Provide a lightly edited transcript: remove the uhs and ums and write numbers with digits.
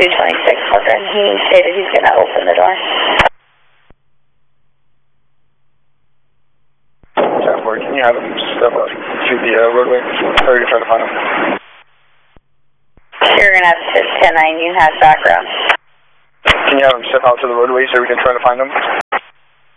226 Parker, and he stated he's going to open the door. Can you have him step up to the roadway? Or are you trying to find him? You're going to have to 10-9, you have background. Can you have him step out to the roadway so we can try to find him?